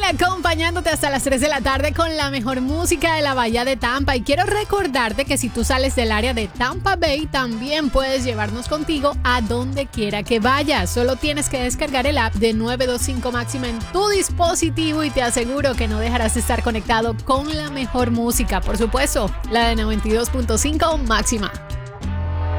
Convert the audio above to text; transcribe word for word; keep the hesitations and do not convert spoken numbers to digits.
acompañándote hasta las tres de la tarde con la mejor música de la Bahía de Tampa. Y quiero recordarte que si tú sales del área de Tampa Bay, también puedes llevarnos contigo a donde quiera que vayas. Solo tienes que descargar el app de nueve dos cinco Máxima en tu dispositivo y te aseguro que no dejarás de estar conectado con la mejor música. Por supuesto, la de noventa y dos punto cinco Máxima.